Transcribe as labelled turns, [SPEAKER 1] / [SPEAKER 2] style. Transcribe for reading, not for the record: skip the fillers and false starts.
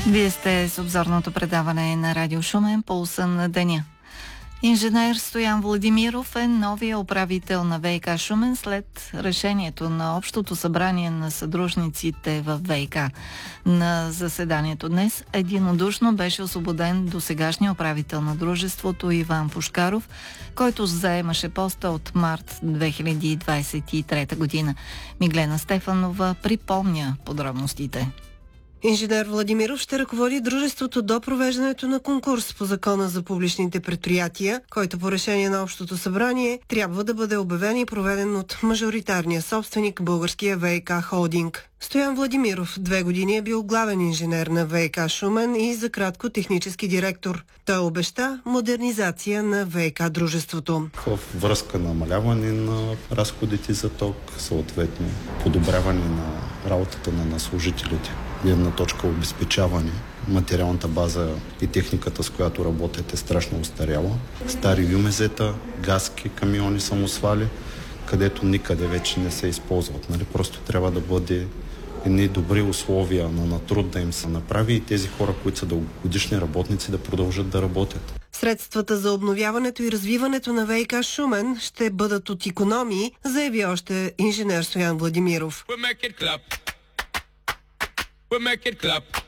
[SPEAKER 1] Вие сте с обзорното предаване на Радио Шумен "Пулса на деня". Инженер Стоян Владимиров е новия управител на ВиК Шумен след решението на Общото събрание на съдружниците в ВиК. На заседанието днес единодушно беше освободен досегашния управител на дружеството Иван Пушкаров, който заемаше поста от март 2023 година. Миглена Стефанова припомня подробностите.
[SPEAKER 2] Инженер Владимиров ще ръководи дружеството до провеждането на конкурс по Закона за публичните предприятия, който по решение на Общото събрание трябва да бъде обявен и проведен от мажоритарния собственик Българския ВиК холдинг. Стоян Владимиров 2 години е бил главен инженер на ВиК Шумен и за кратко технически директор. Той обеща модернизация на ВиК дружеството.
[SPEAKER 3] В връзка намаляване на разходите за ток, съответно подобряване на работата на служителите. Една точка обезпечаване. Материалната база и техниката, с която работят, е страшно устаряла. Стари юмезета, газки, камиони, самосвали, където никъде вече не се използват. Просто трябва да бъде едни добри условия на труд да им се направи и тези хора, които са дългогодишни работници, да продължат да работят.
[SPEAKER 2] Средствата за обновяването и развиването на ВиК Шумен ще бъдат от икономии, заяви още инженер Стоян Владимиров.
[SPEAKER 4] We'll make it clap.